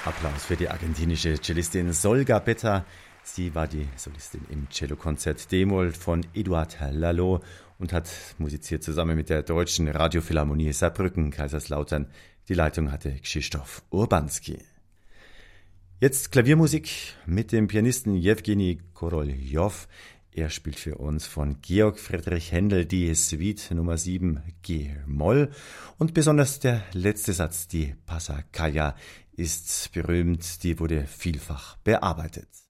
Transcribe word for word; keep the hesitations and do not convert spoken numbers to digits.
Applaus für die argentinische Cellistin Sol Gabetta. Sie war die Solistin im Cellokonzert D-Moll von Eduard Laloux und hat musiziert zusammen mit der Deutschen Radiophilharmonie Saarbrücken, Kaiserslautern. Die Leitung hatte Krzysztof Urbanski. Jetzt Klaviermusik mit dem Pianisten Jewgeni Koroljow. Er spielt für uns von Georg Friedrich Händel die Suite Nummer sieben G-Moll und besonders der letzte Satz, die Passacaglia, ist berühmt, die wurde vielfach bearbeitet.